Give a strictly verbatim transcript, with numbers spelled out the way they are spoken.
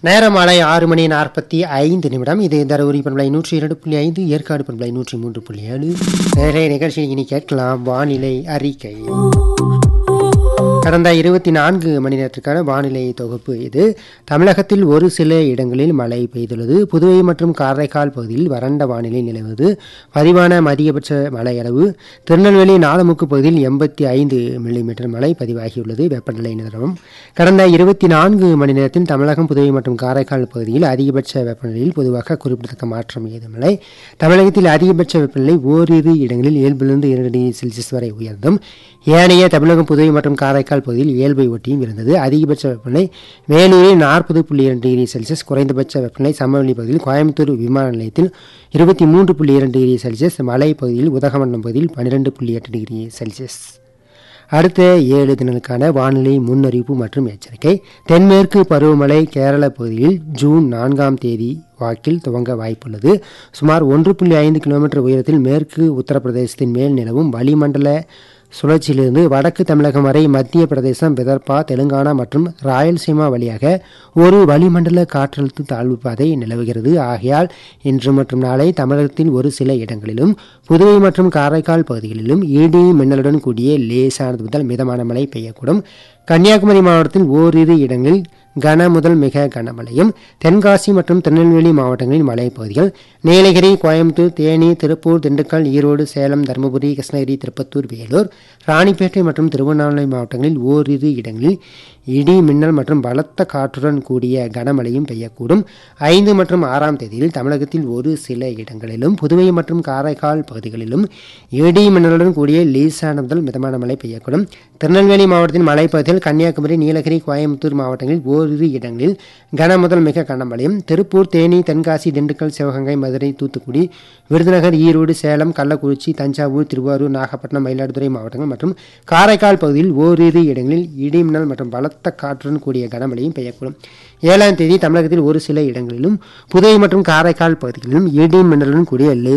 நேரம் மாலை ஆறு மணி நாற்பத்தி ஐந்து நிமிடம். இது தருமபுரி பண்பலை நூற்றி இரண்டு புள்ளி ஐந்து, ஏற்காடு பண்பலை நூற்றி மூன்று புள்ளி ஏழு. நிறைய நிகழ்ச்சியில் இனி கேட்கலாம் வானிலை அறிக்கை. கடந்த இருபத்தி நான்கு மணி நேரத்திற்கான வானிலை தொகுப்பு இது. தமிழகத்தில் ஒரு சில இடங்களில் மழை பெய்துள்ளது. புதுவை மற்றும் காரைக்கால் பகுதியில் வறண்ட வானிலை நிலவுவது. பதிவான அதிகபட்ச மழை அளவு திருநெல்வேலி நாலமுக்கு பகுதியில் எண்பத்தி ஐந்து மில்லிமீட்டர் மழை பதிவாகியுள்ளது. வெப்பநிலை நிலவரம் கடந்த இருபத்தி நான்கு மணி நேரத்தில் தமிழகம், புதுவை மற்றும் காரைக்கால் பகுதியில் அதிகபட்ச வெப்பநிலையில் பொதுவாக குறிப்பிடத்தக்க மாற்றம் ஏதுமில்லை. தமிழகத்தில் அதிகபட்ச வெப்பநிலை ஓரிரு இடங்களில் இயல்பிலிருந்து இரண்டு டிகிரி செல்சியஸ் வரை உயர்ந்தும், ஏனைய தமிழகம், புதுவை மற்றும் காரைக்கால் பகுதியில் இயல்பை ஒட்டியும் இருந்தது. அதிகபட்ச வெப்பநிலை வேலூரில் நாற்பது புள்ளி இரண்டு டிகிரி செல்சியஸ், குறைந்தபட்ச வெப்பநிலை சமவெளி பகுதியில் கோயம்புத்தூர் விமான நிலையத்தில் இருபத்தி மூன்று புள்ளி இரண்டு டிகிரி செல்சியஸ், மலை பகுதியில் உதகமண்டலம் பகுதியில் பன்னிரெண்டு புள்ளி எட்டு டிகிரி செல்சியஸ். அடுத்த ஏழு தினங்களுக்கான வானிலை முன்னறிவிப்பு மற்றும் எச்சரிக்கை. தென்மேற்கு பருவமழை கேரள பகுதியில் ஜூன் நான்காம் தேதி வாக்கில் துவங்க வாய்ப்புள்ளது. சுமார் ஒன்று புள்ளி ஐந்து கிலோமீட்டர் உயரத்தில் மேற்கு உத்தரப்பிரதேசத்தின் மேல் நிலவும் வளிமண்டல சுழற்சியிலிருந்து வடக்கு தமிழகம் வரை மத்திய பிரதேசம், விதர்பா, தெலுங்கானா மற்றும் ராயல்சீமா வழியாக ஒரு வளிமண்டல காற்றழுத்த தாழ்வு பாதை நிலவுகிறது. ஆகையால் இன்று மற்றும் நாளை தமிழகத்தில் ஒரு சில இடங்களிலும், புதுவை மற்றும் காரைக்கால் பகுதிகளிலும் இடி மின்னலுடன் கூடிய லேசானது முதல் மிதமான மழை பெய்யக்கூடும். கன்னியாகுமரி மாவட்டத்தில் ஓரிரு இடங்களில் கன முதல் மிக கனமழையும், தென்காசி மற்றும் திருநெல்வேலி மாவட்டங்களில் மலைப்பகுதிகள், நீலகிரி, கோயம்புத்தூர், தேனி, திருப்பூர், திண்டுக்கல், ஈரோடு, சேலம், தருமபுரி, கிருஷ்ணகிரி, திருப்பத்தூர், வேலூர், ராணிப்பேட்டை மற்றும் திருவண்ணாமலை மாவட்டங்களில் ஓரிரு இடங்களில் இடி மின்னல் மற்றும் பலத்த காற்றுடன் கூடிய கனமழையும் பெய்யக்கூடும். ஐந்து மற்றும் ஆறாம் தேதியில் தமிழகத்தில் ஒரு சில இடங்களிலும், புதுவை மற்றும் காரைக்கால் பகுதிகளிலும் இடி மின்னலுடன் கூடிய லேசான முதல் மிதமான மழை பெய்யக்கூடும். திருநெல்வேலி மாவட்டத்தின் மலைப்பகுதிகள், கன்னியாகுமரி, நீலகிரி, கோயம்புத்தூர் மாவட்டங்களில் ஓரிரு இடங்களில் கன முதல் மிக கனமழையும், திருப்பூர், தேனி, தென்காசி, திண்டுக்கல், சிவகங்கை, மதுரை, தூத்துக்குடி, விருதுநகர், ஈரோடு, சேலம், கள்ளக்குறிச்சி, தஞ்சாவூர், திருவாரூர், நாகப்பட்டினம், மயிலாடுதுறை மாவட்டங்கள் மற்றும் காரைக்கால் பகுதியில் ஓரிரு இடங்களில் இடி மின்னல் மற்றும் பலத்த காற்றுடன் கூடிய கனமழையும் பெய்யக்கூடும். ஏழாம் தேதி தமிழகத்தில் ஒரு சில இடங்களிலும், புதுவை மற்றும் காரைக்கால் பகுதிகளிலும் இடி மின்னலுடன் கூடிய